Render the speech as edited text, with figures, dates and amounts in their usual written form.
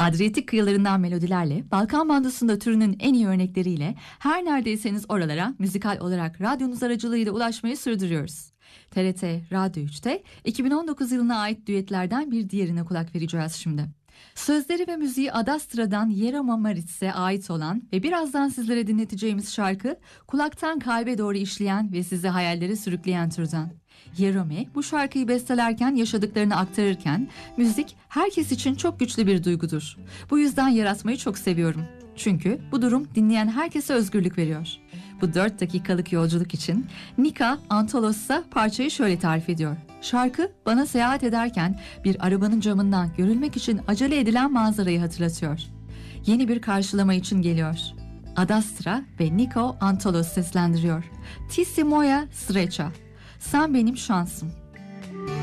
Adriyatik kıyılarından melodilerle, Balkan bandosunda türünün en iyi örnekleriyle her neredeyseniz oralara müzikal olarak radyonuz aracılığıyla ulaşmayı sürdürüyoruz. TRT Radyo 3'te 2019 yılına ait düetlerden bir diğerine kulak vereceğiz şimdi. Sözleri ve müziği Ad Astra'dan Yeroma Maritz'e ait olan ve birazdan sizlere dinleteceğimiz şarkı kulaktan kalbe doğru işleyen ve sizi hayallere sürükleyen türden. Yerome bu şarkıyı bestelerken yaşadıklarını aktarırken müzik herkes için çok güçlü bir duygudur. Bu yüzden yaratmayı çok seviyorum. Çünkü bu durum dinleyen herkese özgürlük veriyor. Bu 4 dakikalık yolculuk için Nika Antolos'sa parçayı şöyle tarif ediyor. Şarkı bana seyahat ederken bir arabanın camından görülmek için acele edilen manzarayı hatırlatıyor. Yeni bir karşılama için geliyor. Ad Astra ve Niko Antolos seslendiriyor. Ti si moja sreća. Sen benim şansım.